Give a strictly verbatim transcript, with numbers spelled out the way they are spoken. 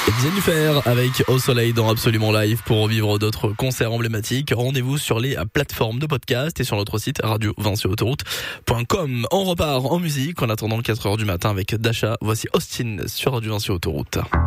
Jennifer avec Au Soleil dans Absolument Live pour revivre d'autres concerts emblématiques. Rendez-vous sur les plateformes de podcast et sur notre site radio vingt sur autoroute point com. On repart en musique en attendant le quatre heures du matin avec Dasha. Voici Austin sur Radio vingt sur autoroute.